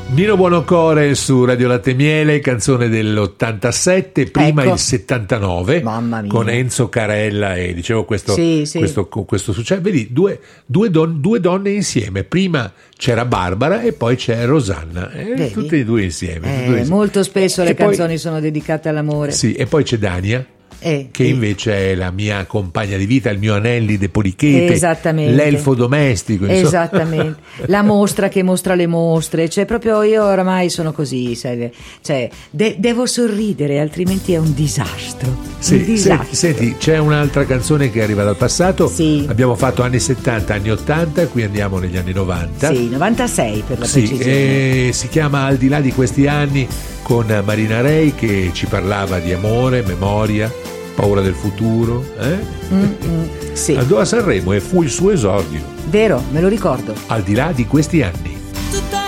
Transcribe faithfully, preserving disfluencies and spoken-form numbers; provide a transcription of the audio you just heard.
Nino Buonocore su Radio Latte e Miele, canzone dell'ottantasette, prima Ecco. il settantanove, Mamma mia. con Enzo Carella e dicevo questo, Sì, sì. questo, questo successo. Vedi, due, due, don- due donne insieme, prima c'era Barbara e poi c'è Rosanna, eh, Vedi? tutte e due insieme. tutte e Eh, due insieme. molto spesso E le poi- canzoni sono dedicate all'amore. Sì, e poi c'è Dania, Eh, che eh. invece è la mia compagna di vita, il mio Anelli de Polichete, Esattamente. l'elfo domestico, insomma. Esattamente, la mostra che mostra le mostre, cioè proprio io oramai sono così, sai, cioè de- devo sorridere altrimenti è un disastro. Sì, un disastro. senti, senti, c'è un'altra canzone che arriva dal passato. Sì. Abbiamo fatto anni settanta, anni ottanta, qui andiamo negli anni novanta. Sì, novantasei per la Sì, precisione. e si chiama Al di là di questi anni, con Marina Rei che ci parlava di amore, memoria, paura del futuro. Eh? Mm, mm, sì, Andò a Sanremo e fu il suo esordio. vero, me lo ricordo. Al di là di questi anni.